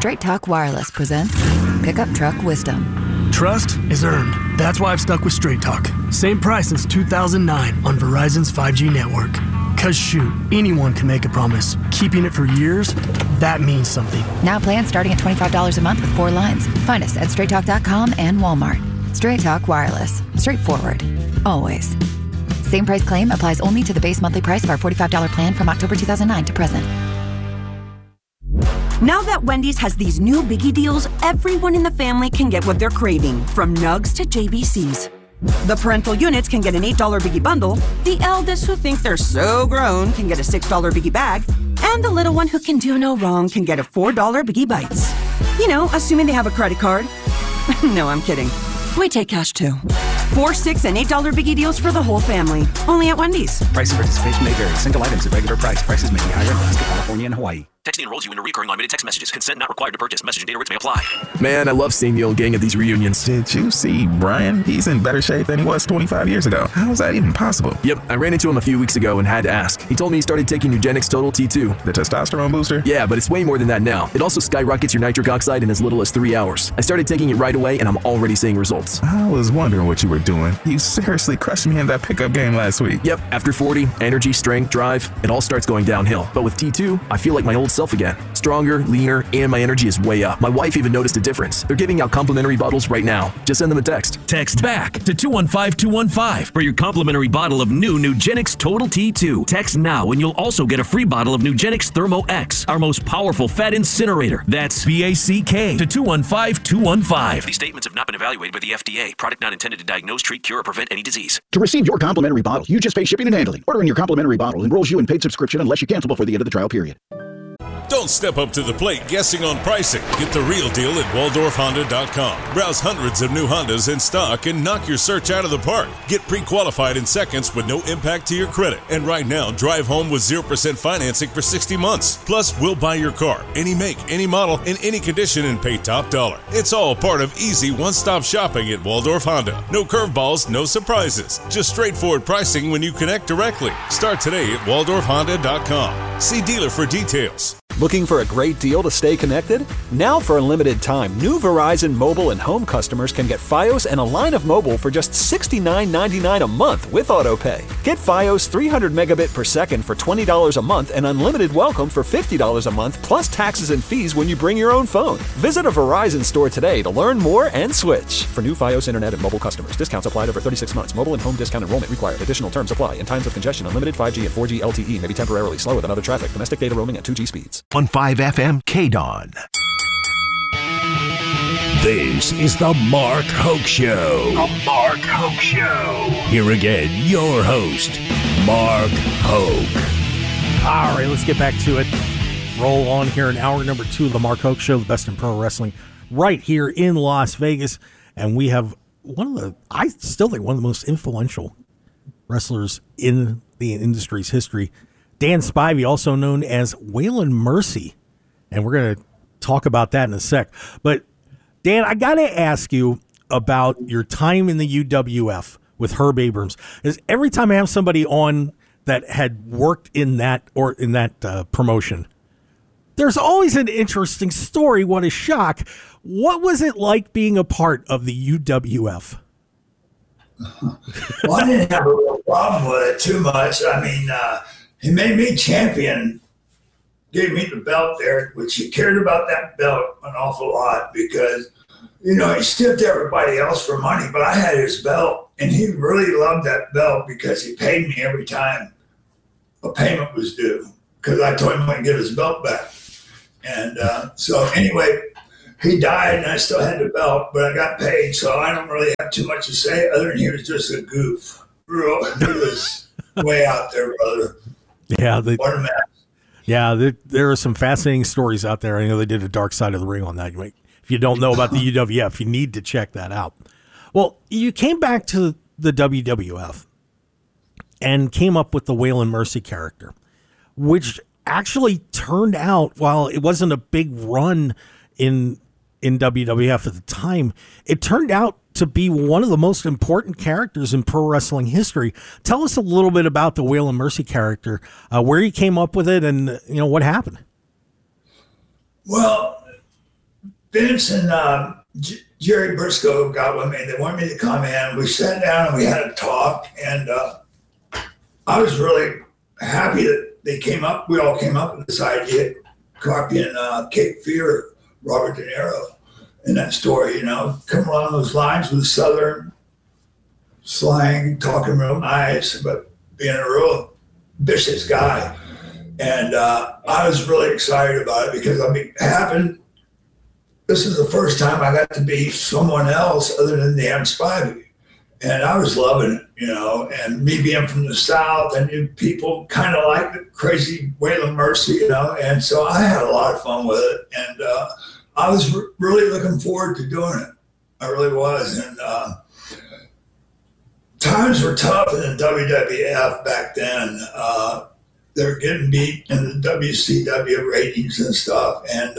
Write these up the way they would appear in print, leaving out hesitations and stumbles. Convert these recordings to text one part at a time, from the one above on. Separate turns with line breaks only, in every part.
Straight Talk Wireless presents Pickup Truck Wisdom.
Trust is earned. That's why I've stuck with Straight Talk. Same price since 2009 on Verizon's 5G network. Cause shoot, anyone can make a promise. Keeping it for years, that means something.
Now plans starting at $25 a month with 4 lines. Find us at straighttalk.com and Walmart. Straight Talk Wireless. Straightforward. Always. Same price claim applies only to the base monthly price of our $45 plan from October 2009 to present.
Now that Wendy's has these new biggie deals, everyone in the family can get what they're craving, from nugs to JBCs. The parental units can get an $8 biggie bundle, the eldest who think they're so grown can get a $6 biggie bag, and the little one who can do no wrong can get a $4 biggie bites. You know, assuming they have a credit card. No, I'm kidding. We take cash too. 4, 6, and $8 biggie deals for the whole family. Only at Wendy's.
Price and participation may vary. Single items at regular price. Prices may be higher in Alaska, California, and Hawaii.
Texting enrolls you in recurring unlimited text messages. Consent not required to purchase. Message and data rates may apply.
Man, I love seeing the old gang at these reunions.
Did you see Brian? He's in better shape than he was 25 years ago. How is that even possible?
Yep, I ran into him a few weeks ago and had to ask. He told me he started taking Nugenix Total T2.
The testosterone booster?
Yeah, but it's way more than that now. It also skyrockets your nitric oxide in as little as 3 hours. I started taking it right away and I'm already seeing results.
I was wondering what you were doing. You seriously crushed me in that pickup game last week.
Yep, after 40, energy, strength, drive, it all starts going downhill. But with T2, I feel like my old self again. Stronger, leaner, and my energy is way up. My wife even noticed a difference. They're giving out complimentary bottles right now. Just send them a text.
Text BACK to 215-215 for your complimentary bottle of new Nugenix Total T2. Text now and you'll also get a free bottle of Nugenix Thermo X, our most powerful fat incinerator. That's BACK to 215-215. These statements have not been evaluated by the FDA. Product not intended to diagnose, treat, cure, or prevent any disease.
To receive your complimentary bottle, you just pay shipping and handling. Ordering your complimentary bottle enrolls you in paid subscription unless you cancel before the end of the trial period.
Don't step up to the plate guessing on pricing. Get the real deal at WaldorfHonda.com. Browse hundreds of new Hondas in stock and knock your search out of the park. Get pre-qualified in seconds with no impact to your credit. And right now, drive home with 0% financing for 60 months. Plus, we'll buy your car, any make, any model, in any condition, and pay top dollar. It's all part of easy one-stop shopping at Waldorf Honda. No curveballs, no surprises. Just straightforward pricing when you connect directly. Start today at WaldorfHonda.com. See dealer for details.
Looking for a great deal to stay connected? Now for a limited time, new Verizon mobile and home customers can get Fios and a line of mobile for just $69.99 a month with AutoPay. Get Fios 300 megabit per second for $20 a month and unlimited welcome for $50 a month plus taxes and fees when you bring your own phone. Visit a Verizon store today to learn more and switch. For new Fios internet and mobile customers, discounts applied over 36 months. Mobile and home discount enrollment required. Additional terms apply. In times of congestion, unlimited 5G and 4G LTE may be temporarily slower than other traffic. Domestic data roaming at 2G speeds.
On 5 FM KDON. This is the Mark Hoke Show. The Mark Hoke Show. Here again, your host, Mark Hoke.
All right, let's get back to it. Roll on here in hour number 2 of the Mark Hoke Show, the best in pro wrestling, right here in Las Vegas. And we have I still think one of the most influential wrestlers in the industry's history, Dan Spivey, also known as Waylon Mercy. And we're going to talk about that in a sec. But, Dan, I got to ask you about your time in the UWF with Herb Abrams. Because every time I have somebody on that had worked in that promotion, there's always an interesting story. What a shock. What was it like being a part of the UWF?
Well, I didn't have a real problem with it too much. I mean, he made me champion, gave me the belt there, which he cared about that belt an awful lot because, he stiffed everybody else for money, but I had his belt, and he really loved that belt because he paid me every time a payment was due because I told him I'd get his belt back. And so anyway, he died, and I still had the belt, but I got paid, so I don't really have too much to say other than he was just a goof. He was way out there, brother.
Yeah,
what a mess.
Yeah, there are some fascinating stories out there. I know they did a Dark Side of the Ring on that. If you don't know about the UWF, you need to check that out. Well, you came back to the WWF and came up with the Waylon Mercy character, which actually turned out, while it wasn't a big run in WWF at the time, it turned out to be one of the most important characters in pro wrestling history. Tell us a little bit about the Waylon Mercy character, where you came up with it, and what happened.
Well, Vince and Jerry Briscoe got with me. They wanted me to come in. We sat down and we had a talk, and I was really happy that they came up. We all came up with this idea, copying Cape Fear, Robert De Niro, in that story. Come along those lines with Southern slang, talking real nice, but being a real vicious guy. And I was really excited about it because this is the first time I got to be someone else other than Dan Spivey. And I was loving it, and me being from the South, I knew people kind of like the crazy Waylon Mercy, and so I had a lot of fun with it. And I was really looking forward to doing it. I really was. And times were tough in the WWF back then. They were getting beat in the WCW ratings and stuff. And,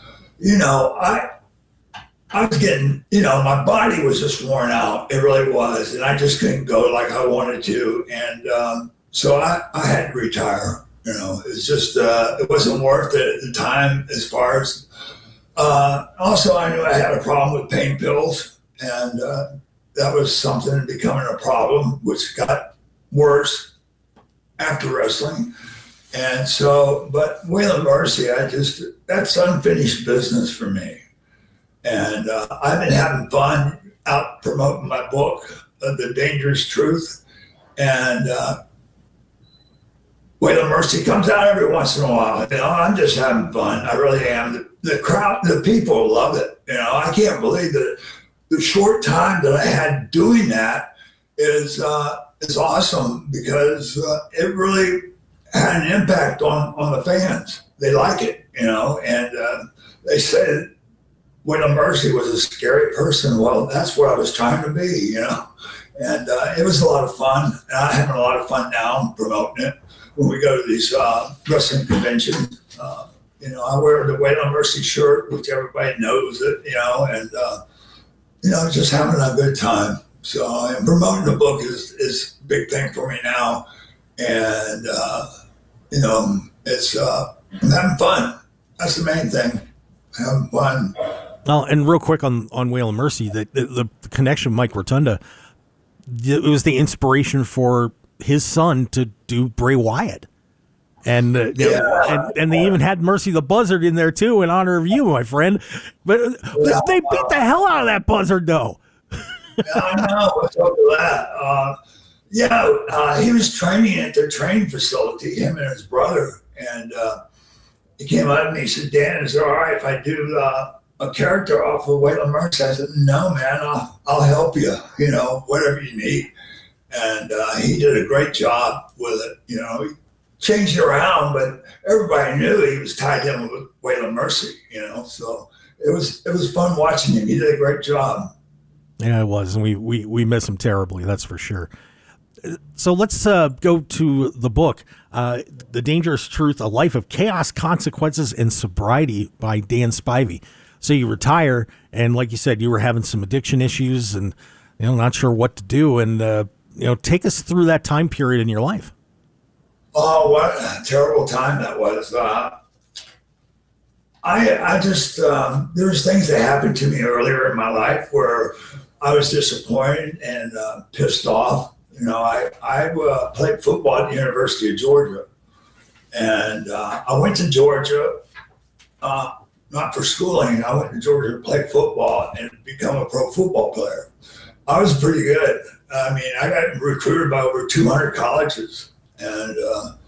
I was getting, my body was just worn out. It really was. And I just couldn't go like I wanted to. And so I had to retire. It's just, it wasn't worth it at the time as far as, also I knew I had a problem with pain pills. And that was something becoming a problem, which got worse after wrestling. And so, but Waylon Mercy, that's unfinished business for me. And I've been having fun out promoting my book, The Dangerous Truth. And Waylon Mercy comes out every once in a while. I'm just having fun. I really am. The crowd, the people love it. I can't believe that the short time that I had doing that is awesome because it really had an impact on the fans. They like it, and they said Waylon Mercy was a scary person. Well, that's what I was trying to be, and it was a lot of fun. And I'm having a lot of fun now promoting it. When we go to these wrestling conventions, I wear the Waylon Mercy shirt, which everybody knows it, and just having a good time. So and promoting the book is a big thing for me now. And, it's, I'm having fun. That's the main thing. Having fun.
Well, and real quick on Waylon Mercy, the connection with Mike Rotunda, it was the inspiration for his son to do Bray Wyatt. And, and they even had Mercy the Buzzard in there too, in honor of you, my friend. But they beat the hell out of that Buzzard though.
I know. What's up with that? He was training at their training facility, him and his brother. And he came up to me and he said, Dan, is it all right if I do a character off of Waylon Mercy? I said, no, man, I'll help you, whatever you need. And he did a great job with it. He changed it around, but everybody knew he was tied in with Waylon Mercy, So it was fun watching him. He did a great job.
Yeah, it was. And we miss him terribly, that's for sure. So let's go to the book, The Dangerous Truth, A Life of Chaos, Consequences, and Sobriety by Dan Spivey. So you retire, and like you said, you were having some addiction issues and, not sure what to do. And, take us through that time period in your life.
Oh, what a terrible time that was. I just, there's things that happened to me earlier in my life where I was disappointed and pissed off. I played football at the University of Georgia, and I went to Georgia, not for schooling. I went to Georgia to play football and become a pro football player. I was pretty good. I mean, I got recruited by over 200 colleges, and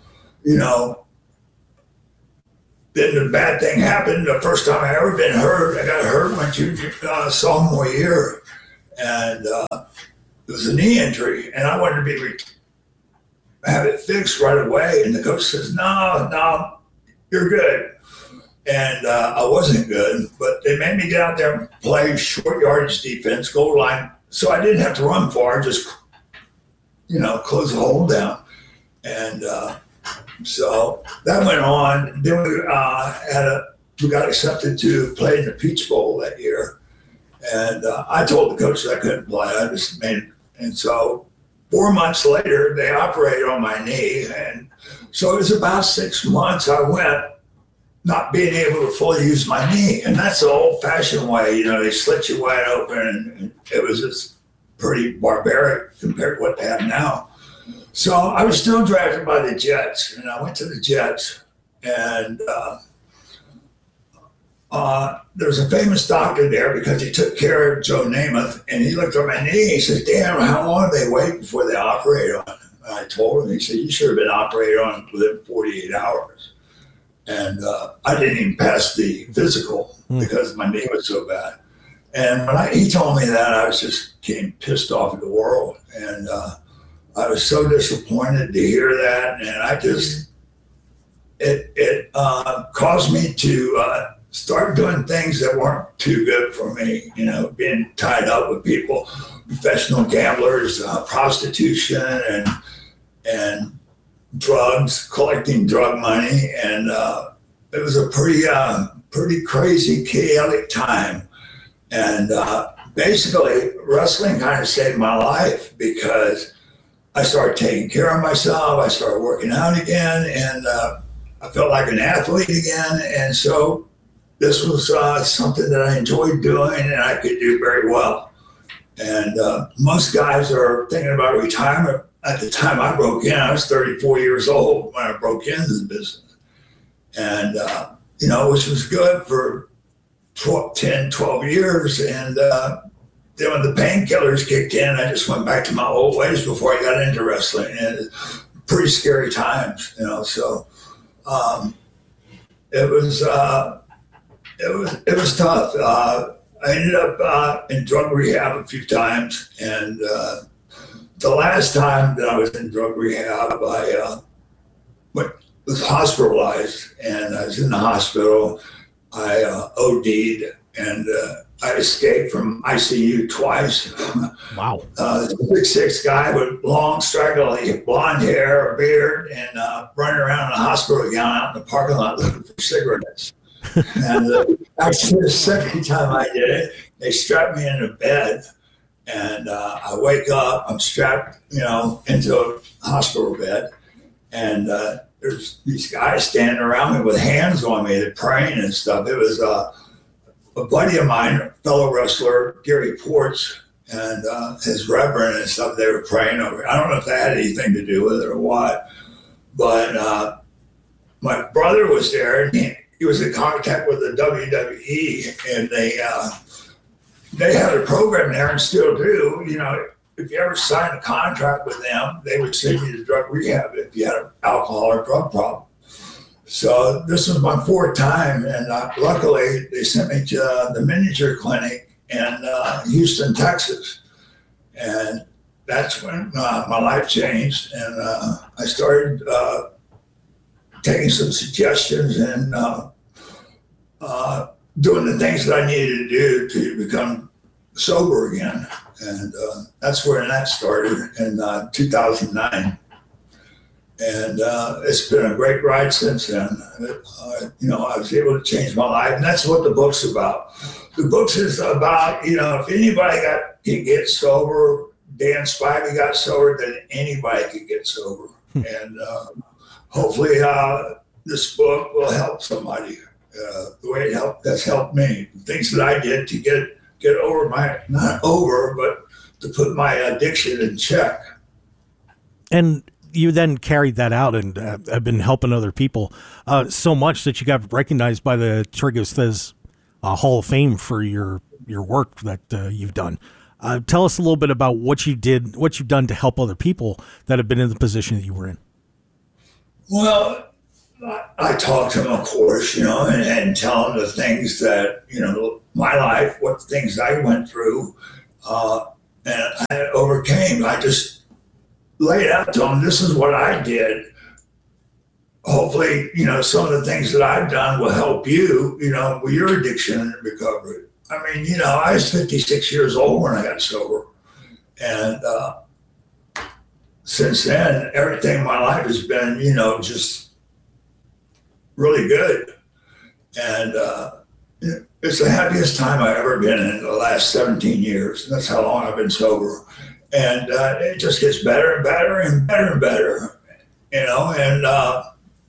then the bad thing happened. The first time I ever been hurt, I got hurt my junior sophomore year, and it was a knee injury, and I wanted to have it fixed right away. And the coach says, no, you're good. And I wasn't good, but they made me get out there and play short yardage defense, goal line. So I didn't have to run far, just, close the hole down. And so that went on. Then we got accepted to play in the Peach Bowl that year. And I told the coach that I couldn't play. And so 4 months later, they operated on my knee. And so it was about 6 months I went not being able to fully use my knee. And that's the old-fashioned way. They slit you wide open, and it was just pretty barbaric compared to what they have now. So I was still drafted by the Jets, and I went to the Jets, and there's a famous doctor there because he took care of Joe Namath, and he looked at my knee. He said, "Damn, how long do they wait before they operate on it?" And I told him. He said, "You should have been operated on within 48 hours." And I didn't even pass the physical because my knee was so bad. And when he told me that, I was just getting pissed off at the world. And I was so disappointed to hear that. And I just, it caused me to start doing things that weren't too good for me, being tied up with people, professional gamblers, prostitution, and drugs, collecting drug money. And it was a pretty crazy, chaotic time. And basically, wrestling kind of saved my life because I started taking care of myself. I started working out again, and I felt like an athlete again. And so this was something that I enjoyed doing and I could do very well. And most guys are thinking about retirement. At the time I broke in, I was 34 years old when I broke into the business. And, which was good for 10, 12 years. And then when the painkillers kicked in, I just went back to my old ways before I got into wrestling. And pretty scary times, so it was tough. I ended up in drug rehab a few times, and the last time that I was in drug rehab, I was hospitalized, and I was in the hospital. I OD'd, and I escaped from ICU twice.
Wow.
6'6" guy with long, straggly blonde hair, a beard, and running around the hospital gown out in the parking lot looking for cigarettes. And actually, the second time I did it, they strapped me in a bed, and I wake up, I'm strapped, into a hospital bed, and there's these guys standing around me with hands on me, they're praying and stuff. It was a buddy of mine, fellow wrestler, Gary Ports, and his reverend and stuff, they were praying over. I don't know if that had anything to do with it or what, but my brother was there, and he was in contact with the WWE, and they had a program there and still do. If you ever signed a contract with them, they would send you to drug rehab if you had an alcohol or drug problem. So this was my fourth time, and luckily they sent me to the miniature clinic in Houston, Texas. And that's when my life changed, and I started taking some suggestions and doing the things that I needed to do to become sober again. And that's where that started in 2009. And it's been a great ride since then. I was able to change my life, and that's what the book's about. The book is about, if anybody can get sober, Dan Spivey got sober, then anybody can get sober. And hopefully this book will help somebody the way that's helped me. The things that I did to get over not over, but to put my addiction in check.
And you then carried that out and have been helping other people so much that you got recognized by the Trigos Thez Hall of Fame for your work that you've done. Tell us a little bit about what you've done to help other people that have been in the position that you were in.
Well, I talk to them, of course, and tell them the things that, my life, what things I went through, and I overcame. I just laid out to them, this is what I did. Hopefully, some of the things that I've done will help you, with your addiction and recovery. I mean, I was 56 years old when I got sober. And since then, everything in my life has been, just really good. And it's the happiest time I've ever been in the last 17 years. And that's how long I've been sober. And it just gets better and better and better and better, and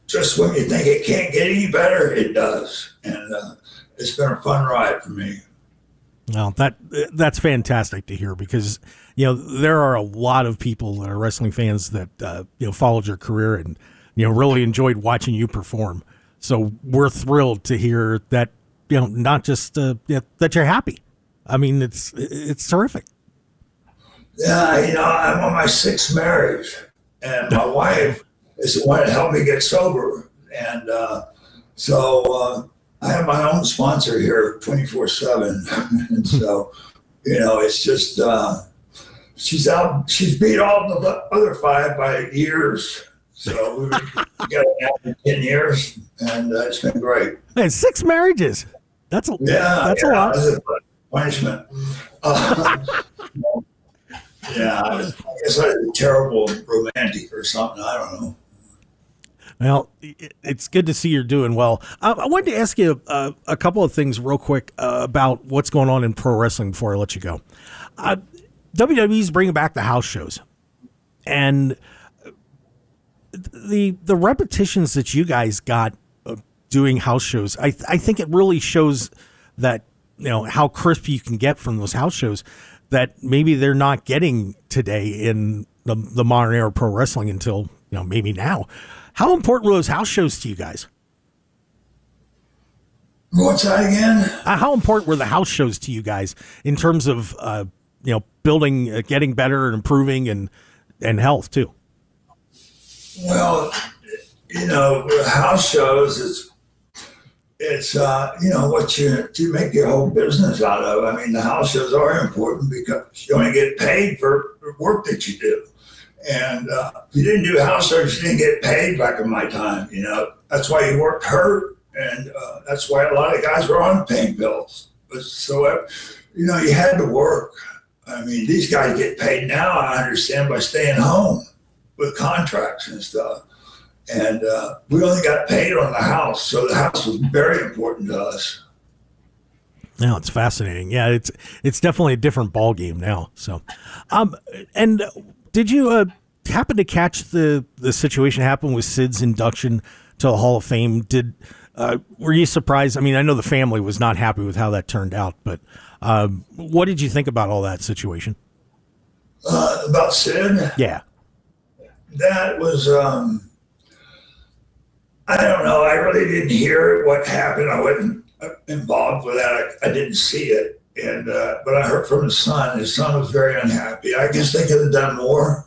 just when you think it can't get any better, it does. And it's been a fun ride for me.
Well, that's fantastic to hear because, there are a lot of people that are wrestling fans that, followed your career and, really enjoyed watching you perform. So we're thrilled to hear that, not just that you're happy. I mean, it's terrific.
Yeah, I'm on my 6th marriage, and my wife is the one that helped me get sober. And so I have my own sponsor here 24/7. And so, it's just, she's beat all the other 5 by years. So we've got it now for 10 years, and it's been great.
Man, 6 marriages. That's a lot.
That's a punishment. I guess I was a terrible romantic or something. I don't know.
Well, it's good to see you're doing well. I wanted to ask you a couple of things real quick about what's going on in pro wrestling before I let you go. WWE's bringing back the house shows, and the repetitions that you guys got doing house shows, I think it really shows that how crisp you can get from those house shows that maybe they're not getting today in the modern era of pro wrestling until maybe now. How important were those house shows to you guys?
What's that again?
How important were the house shows to you guys in terms of building, getting better and improving and health too?
Well, house shows, it's what you make your whole business out of. I mean, the house shows are important because you only get paid for the work that you do. And if you didn't do house shows, you didn't get paid back in my time. That's why you worked hurt, and that's why a lot of guys were on pain pills. But so, you had to work. I mean, these guys get paid now, I understand, by staying home with contracts and stuff. And we only got paid on the house, so the house was very important to us.
No, it's fascinating. Yeah, it's definitely a different ball game now. So, and did you happen to catch the situation happen with Sid's induction to the Hall of Fame? Were you surprised? I mean, I know the family was not happy with how that turned out, but what did you think about all that situation?
About Sid?
Yeah.
That was, I don't know. I really didn't hear what happened. I wasn't involved with that. I didn't see it. And but I heard from his son. His son was very unhappy. I guess they could have done more.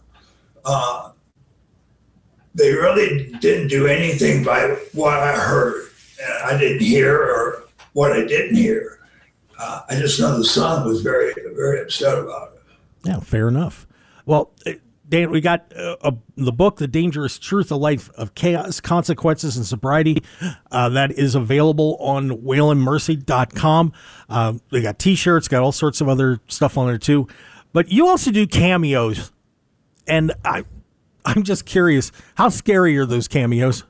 They really didn't do anything by what I heard. I didn't hear or what I didn't hear. I just know the son was very, very upset about it.
Yeah, fair enough. Well, Dan, we got the book, The Dangerous Truth, A Life of Chaos, Consequences, and Sobriety. That is available on whalenmercy.com. They got T-shirts, got all sorts of other stuff on there too. But you also do cameos. And I'm just curious, how scary are those cameos?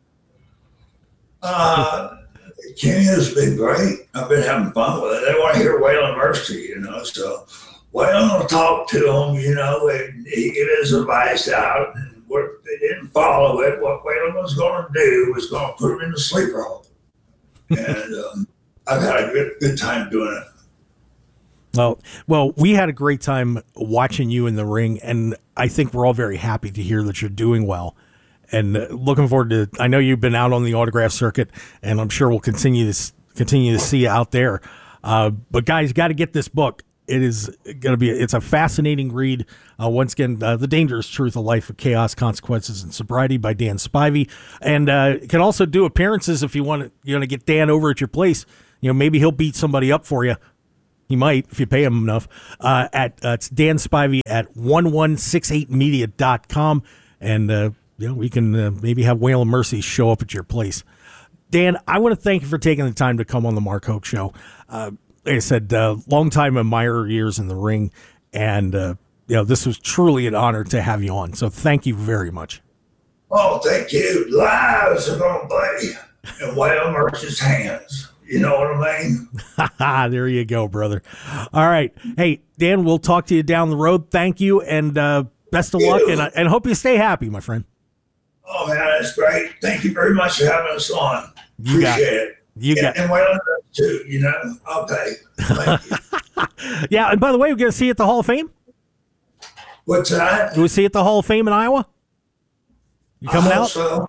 Cameo's been great. I've been having fun with it. They want to hear Waylon Mercy, so Waylon will talk to them, and he gave his advice out, and they didn't follow it. What Waylon was going to do was going to put them in the sleeper hole. And I've had a good time doing it.
Well, we had a great time watching you in the ring, and I think we're all very happy to hear that you're doing well. And looking forward to. I know you've been out on the autograph circuit, and I'm sure we'll continue to see you out there. But guys, got to get this book. It is going to be. It's a fascinating read. Once again, The Dangerous Truth: A Life of Chaos, Consequences, and Sobriety by Dan Spivey, and can also do appearances if you want to get Dan over at your place. Maybe he'll beat somebody up for you. He might if you pay him enough. It's Dan Spivey at 1168media.com, and we can maybe have Waylon Mercy show up at your place. Dan, I want to thank you for taking the time to come on the Mark Hoke Show. Like I said, long-time admirer years in the ring, and this was truly an honor to have you on. So thank you very much.
Oh, thank you. Lives are going to be in Waylon Mercy's hands. You know what I mean?
There you go, brother. All right. Hey, Dan, we'll talk to you down the road. Thank you, and best of luck, and hope you stay happy, my friend.
Oh, man, that's great. Thank you very much for having us on.
You got
Appreciate it.
You got
and Waylon too, you know. Okay. Thank you.
Yeah, and by the way, we're going to see you at the Hall of Fame?
What's that?
Do we see you at the Hall of Fame in Iowa? You coming out?
So.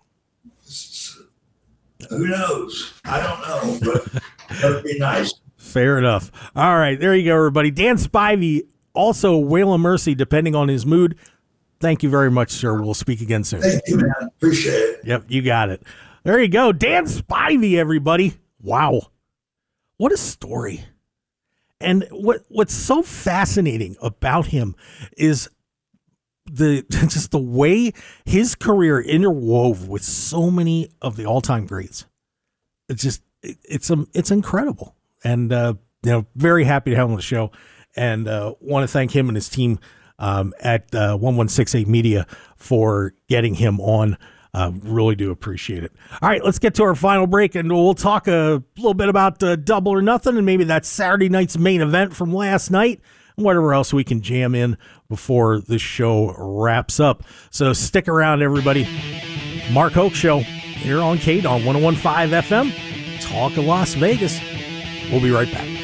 Who knows? I don't know, but that would be nice.
Fair enough. All right, there you go, everybody. Dan Spivey, also Waylon Mercy, depending on his mood. Thank you very much, sir. We'll speak again soon.
Thank you, man. Appreciate it.
Yep, you got it. There you go. Dan Spivey, everybody. Wow. What a story. And what's so fascinating about him is just the way his career interwove with so many of the all-time greats. It's incredible. And very happy to have him on the show, and want to thank him and his team at 1168 Media for getting him on. Really do appreciate it. All right, let's get to our final break, and we'll talk a little bit about Double or Nothing, and maybe that Saturday night's main event from last night, and whatever else we can jam in before the show wraps up. So stick around, everybody. Mark Hoke Show here on KDON 101.5 FM. Talk of Las Vegas. We'll be right back.